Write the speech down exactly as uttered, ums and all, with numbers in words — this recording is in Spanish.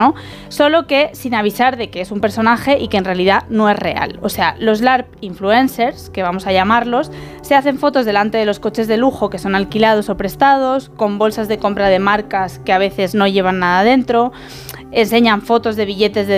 ¿no? Solo que sin avisar de que es un personaje y que en realidad no es real. O sea, los LARP influencers, que vamos a llamarlos, se hacen fotos delante de los coches de lujo que son alquilados o prestados, con bolsas de compra de marcas que a veces no llevan nada dentro, enseñan fotos de billetes de